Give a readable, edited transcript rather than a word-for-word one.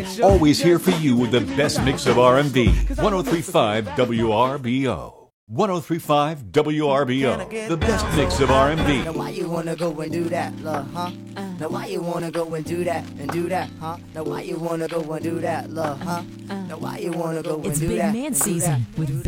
Always here for you with the best mix of R&B. 103.5 WRBO. 103.5 WRBO. The best mix of R&B. Now why you wanna go and do that, love, huh? Now why you wanna go and do that, huh? Now why you wanna go and do that, love, huh? Now why you wanna go and do that? It's Big Man season with